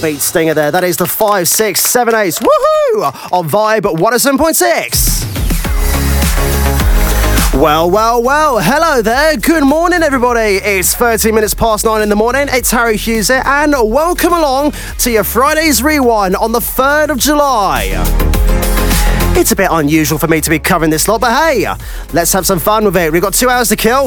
upbeat stinger there. That is the 5, 6, 7, 8. Woohoo! On Vibe 107.6. Well, hello there. Good morning, everybody. It's 13 minutes past 9 in the morning. It's Harry Hughes here, and welcome along to your Friday's Rewind on the 3rd of July. It's a bit unusual for me to be covering this lot, but hey, let's have some fun with it. We've got 2 hours to kill.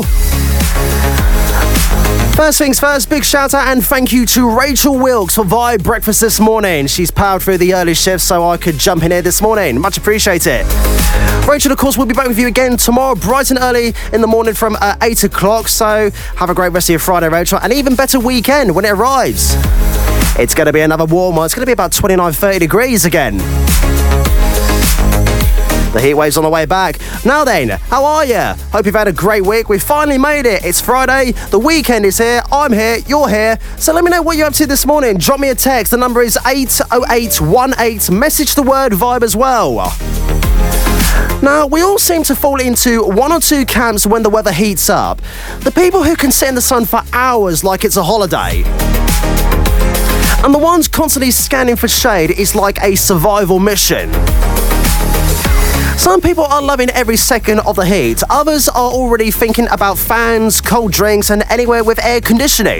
First things first, big shout out and thank you to Rachel Wilkes for Vibe Breakfast this morning. She's powered through the early shift so I could jump in here this morning. Much appreciated. Rachel, of course, will be back with you again tomorrow, bright and early in the morning from 8 o'clock. So have a great rest of your Friday, Rachel, and even better weekend when it arrives. It's going to be another warm one. It's going to be about 29, 30 degrees again. The heat wave's on the way back. Now then, how are you? Hope you've had a great week. We finally made it. It's Friday. The weekend is here. I'm here. You're here. So let me know what you're up to this morning. Drop me a text. The number is 80818. Message the word Vibe as well. Now, we all seem to fall into one or two camps when the weather heats up. The people who can sit in the sun for hours like it's a holiday. And the ones constantly scanning for shade is like a survival mission. Some people are loving every second of the heat. Others are already thinking about fans, cold drinks, and anywhere with air conditioning.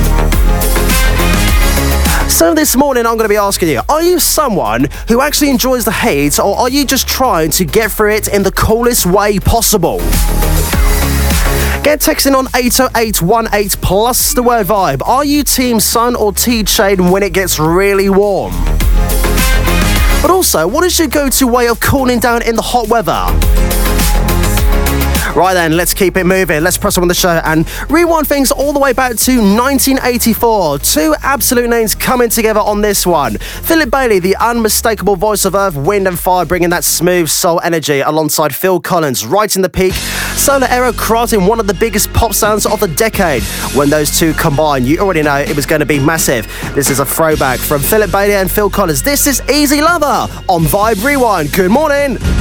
So this morning I'm going to be asking you, are you someone who actually enjoys the heat, or are you just trying to get through it in the coolest way possible? Get texting on 80818 plus the word Vibe. Are you team sun or team shade when it gets really warm? But also, what is your go-to way of cooling down in the hot weather? Right then, let's keep it moving. Let's press on the show and rewind things all the way back to 1984. Two absolute names coming together on this one. Philip Bailey, the unmistakable voice of Earth, Wind and Fire, bringing that smooth soul energy alongside Phil Collins, right in the peak solar era, crafting one of the biggest pop sounds of the decade. When those two combine, you already know it was going to be massive. This is a throwback from Philip Bailey and Phil Collins. This is Easy Lover on Vibe Rewind. Good morning.